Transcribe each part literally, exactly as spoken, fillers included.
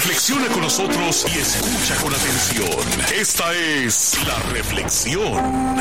Reflexiona con nosotros y escucha con atención. Esta es La Reflexión.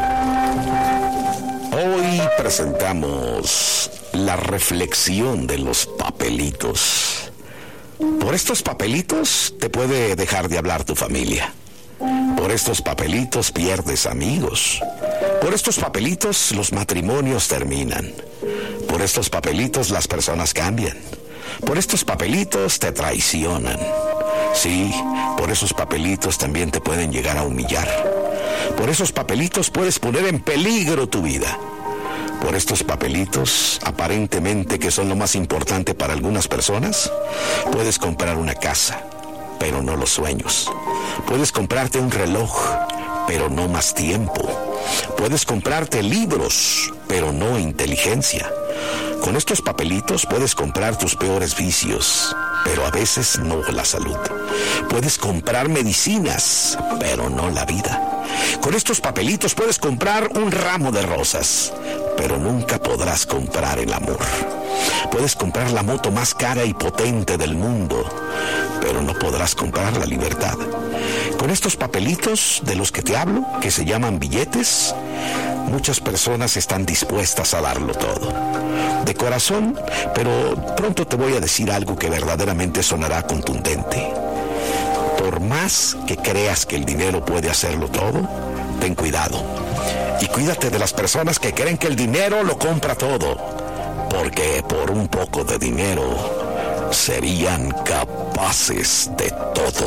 Hoy presentamos la reflexión de los papelitos. Por estos papelitos te puede dejar de hablar tu familia. Por estos papelitos pierdes amigos. Por estos papelitos los matrimonios terminan. Por estos papelitos las personas cambian. Por estos papelitos te traicionan. Sí, por esos papelitos también te pueden llegar a humillar. Por esos papelitos puedes poner en peligro tu vida. Por estos papelitos, aparentemente que son lo más importante para algunas personas, puedes comprar una casa, pero no los sueños. Puedes comprarte un reloj, pero no más tiempo. Puedes comprarte libros, pero no inteligencia. Con estos papelitos puedes comprar tus peores vicios, pero a veces no la salud. Puedes comprar medicinas, pero no la vida. Con estos papelitos puedes comprar un ramo de rosas, pero nunca podrás comprar el amor. Puedes comprar la moto más cara y potente del mundo, pero no podrás comprar la libertad. Con estos papelitos de los que te hablo, que se llaman billetes, muchas personas están dispuestas a darlo todo. De corazón, pero pronto te voy a decir algo que verdaderamente sonará contundente. Por más que creas que el dinero puede hacerlo todo, ten cuidado. Y cuídate de las personas que creen que el dinero lo compra todo, porque por un poco de dinero serían capaces de todo.